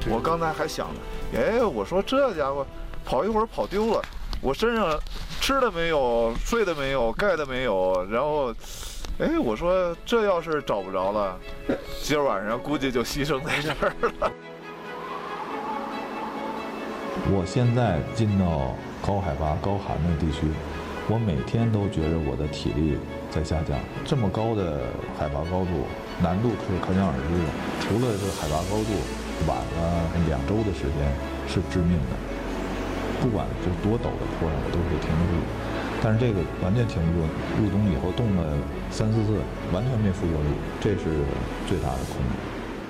我刚才还想呢，哎，我说这家伙跑一会儿跑丢了，我身上吃的没有，睡的没有，盖的没有，然后，哎，我说这要是找不着了，今儿晚上估计就牺牲在这儿了。 我现在进到高海拔、高寒的地区，我每天都觉着我的体力在下降。这么高的海拔高度，难度是可想而知的。除了这个海拔高度晚了2周的时间是致命的，不管就多陡的坡上，我都可以挺得住。但是这个完全挺不住，入冬以后冻了3、4次，完全没附着力，这是最大的困难。